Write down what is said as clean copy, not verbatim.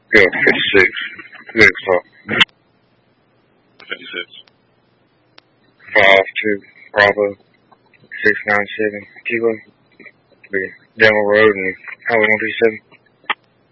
Yeah, 56. Good call. 56. 5-2 Bravo 697 Kilo. Be Demo Road and Highway 137.